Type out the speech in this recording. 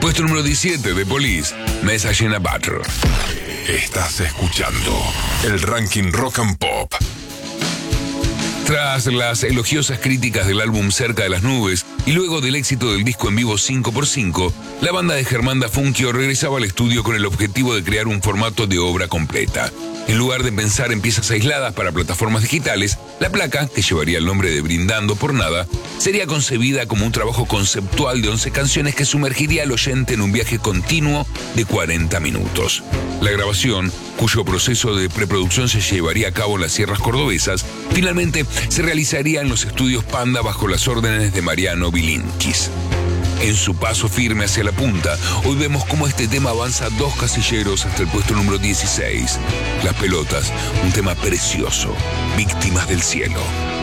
Puesto número 17 de Police, Message in a Bottle. Estás escuchando el ranking Rock and Pop. Tras las elogiosas críticas del álbum Cerca de las Nubes y luego del éxito del disco en vivo 5x5, la banda de Germán Dafunquio regresaba al estudio con el objetivo de crear un formato de obra completa. En lugar de pensar en piezas aisladas para plataformas digitales, la placa, que llevaría el nombre de Brindando por Nada, sería concebida como un trabajo conceptual de 11 canciones que sumergiría al oyente en un viaje continuo de 40 minutos. La grabación, cuyo proceso de preproducción se llevaría a cabo en las sierras cordobesas, finalmente se realizaría en los estudios Panda bajo las órdenes de Mariano Bilinkis. En su paso firme hacia la punta, hoy vemos cómo este tema avanza 2 casilleros hasta el puesto número 16. Las Pelotas, un tema precioso, Víctimas del Cielo.